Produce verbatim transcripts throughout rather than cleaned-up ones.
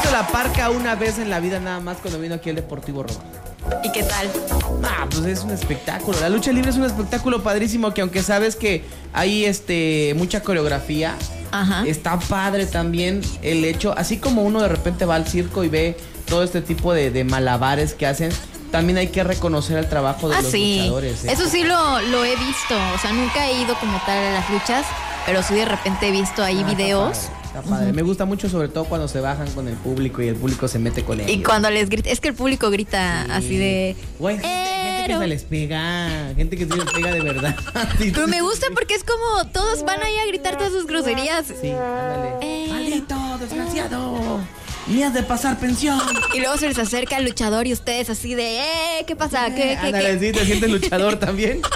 visto La Parca una vez en la vida nada más cuando vino aquí al Deportivo Roma. ¿Y qué tal? Ah, pues es un espectáculo. La lucha libre es un espectáculo padrísimo que aunque sabes que hay este mucha coreografía, Ajá. está padre también el hecho, así como uno de repente va al circo y ve todo este tipo de, de malabares que hacen, también hay que reconocer el trabajo de ah, los sí. luchadores. ¿eh? Eso sí lo, lo he visto. O sea, nunca he ido como tal a las luchas, pero sí de repente he visto ahí Ah, videos. Está padre, está padre. Uh-huh. Me gusta mucho sobre todo cuando se bajan con el público y el público se mete con ellos. Y cuando les grita, es que el público grita sí. así de... Güey, gente, gente que se les pega, gente que se les pega de verdad. Pero me gusta porque es como todos van ahí a gritar todas sus groserías. Sí, ándale. Eh. ¡Maldito, desgraciado! ¡Ni has de pasar pensión! Y luego se les acerca el luchador y ustedes así de, ¡eh! ¿Qué pasa? ¿Qué, eh, qué, ándale, qué? sí, te sientes luchador también. con,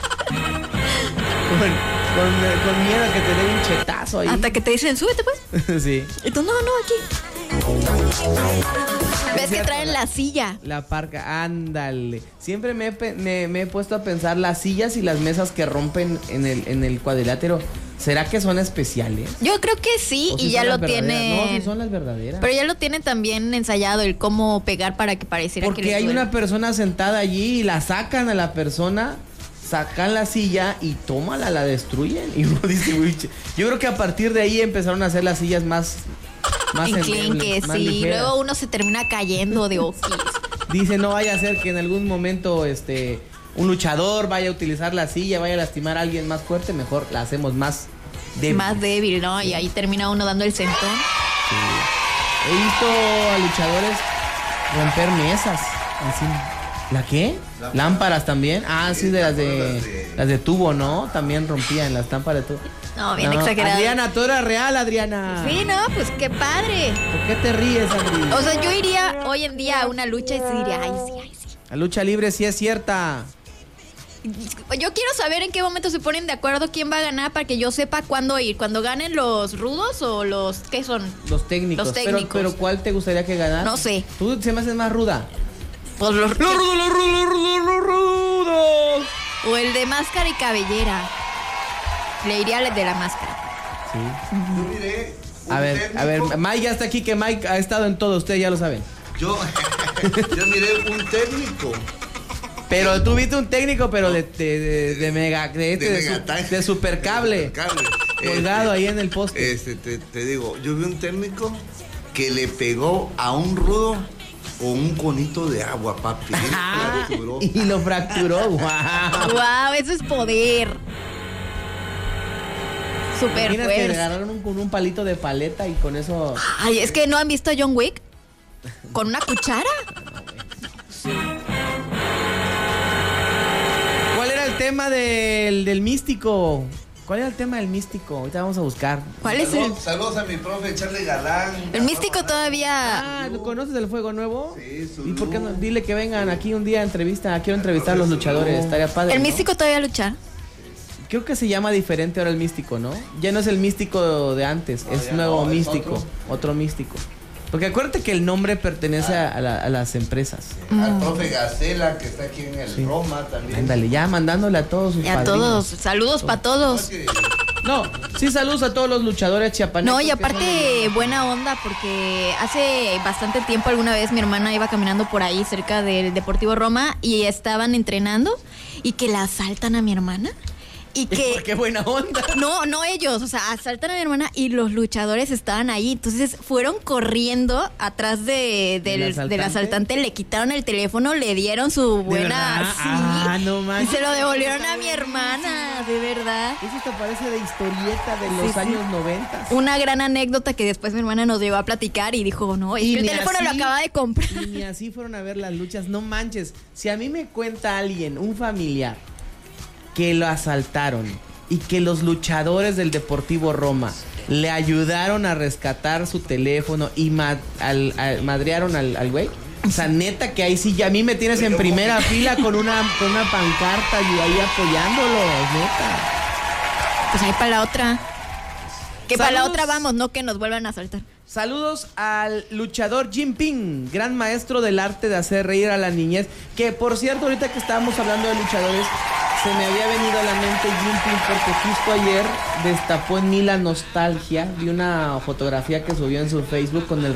con, con miedo a que te dé un chetazo ahí. Hasta que te dicen, súbete pues. Sí. Y tú, no, no, aquí. ¿Ves que traen la silla? La Parca, ándale. Siempre me he, me, me he puesto a pensar las sillas y las mesas que rompen en el, en el cuadrilátero. ¿Será que son especiales? Yo creo que sí, y si ya lo tiene. No, tiene. si son las verdaderas. Pero ya lo tiene también ensayado el cómo pegar para que pareciera Porque que les hay duele. una persona sentada allí y la sacan a la persona, sacan la silla y tómala, la destruyen. Y uno dice, uy, yo creo que a partir de ahí empezaron a hacer las sillas más más enclenques, más sí. ligeras. Luego uno se termina cayendo de ojis. Dice, no vaya a ser que en algún momento este un luchador vaya a utilizar la silla, vaya a lastimar a alguien más fuerte, mejor la hacemos más débil. Más débil, ¿no? Y ahí termina uno dando el centón. Sí. He visto a luchadores romper mesas. Así. ¿La qué? Lámparas. Lámparas también. Ah, sí, de las de las de tubo, ¿no? También rompían las lámparas de tubo. No, bien no, exagerado. Adriana, tú eras real, Adriana. Sí, no, pues qué padre. ¿Por qué te ríes, Adri? O sea, yo iría hoy en día a una lucha y sí diría, ay, sí, ay, sí. La lucha libre sí es cierta. Yo quiero saber en qué momento se ponen de acuerdo quién va a ganar para que yo sepa cuándo ir. ¿Cuando ganen los rudos o los qué son? Los técnicos. Los técnicos. Pero, pero ¿cuál te gustaría que ganara? No sé. ¿Tú se me haces más ruda? Pues los, los rudos, los rudos, los rudos, los rudos. O el de máscara y cabellera. Le iría al de la máscara. Sí. Uh-huh. Yo miré a ver, técnico. a ver, Mike ya está aquí, que Mike ha estado en todo, ustedes ya lo saben. Yo, yo miré un técnico. Pero tú viste un técnico, pero de, de, de, de mega, de, este, de, de, su, de supercable, de supercable. Colgado este, ahí en el poste. Este, te, te digo, yo vi un técnico que le pegó a un rudo con un conito de agua, papi. Ah, y lo fracturó, wow. Wow, eso es poder. Super fuerza. Que le agarraron un, con un palito de paleta y con eso. Ay, es que no han visto a John Wick con una cuchara. Sí. ¿Cuál era el tema del, del místico? ¿Cuál era el tema del místico? Ahorita vamos a buscar. ¿Cuál es saludos, el? Saludos a mi profe Charlie Galán. El místico todavía. Ah, ¿conoces el Fuego Nuevo? Sí, su ¿Y por qué no? Dile que vengan aquí un día a entrevista. Quiero entrevistar a los luchadores. Estaría padre. ¿El ¿no? místico todavía lucha? Creo que se llama diferente ahora el místico, ¿no? Ya no es el místico de antes, no, es nuevo no, místico, es otro. otro místico. Porque acuérdate que el nombre pertenece ah. a, la, a las empresas. Mm. Al profe Gacela, que está aquí en el sí. Roma también. Ándale, ya mandándole a todos sus A todos, saludos para todos. No, sí, saludos a todos los luchadores chiapanecos. No, y aparte, buena onda, porque hace bastante tiempo, alguna vez, mi hermana iba caminando por ahí, cerca del Deportivo Roma, y estaban entrenando, y que la asaltan a mi hermana. Y que, qué buena onda. No, no ellos, o sea, asaltan a mi hermana y los luchadores estaban ahí. Entonces fueron corriendo atrás de, del, asaltante? del asaltante, le quitaron el teléfono, le dieron su buena. ¿De sí, ah, no manches. Y se lo devolvieron a mi hermana, de verdad. Eso te parece de historieta de los sí, años noventa. Una gran anécdota que después mi hermana nos llegó a platicar y dijo, no, es que el teléfono así, lo acaba de comprar. Y ni así fueron a ver las luchas, no manches. Si a mí me cuenta alguien, un familiar, que lo asaltaron y que los luchadores del Deportivo Roma le ayudaron a rescatar su teléfono y ma- al, al, madrearon al, al güey. O sea, neta que ahí sí, ya a mí me tienes en primera fila con una, con una pancarta y ahí apoyándolos, neta. Pues ahí para la otra. Que para la otra vamos, no que nos vuelvan a asaltar. Saludos al luchador Jim Ping, gran maestro del arte de hacer reír a la niñez. Que por cierto, ahorita que estábamos hablando de luchadores, se me había venido a la mente Jim Ping porque justo ayer destapó en mí la nostalgia. Vi una fotografía que subió en su Facebook con el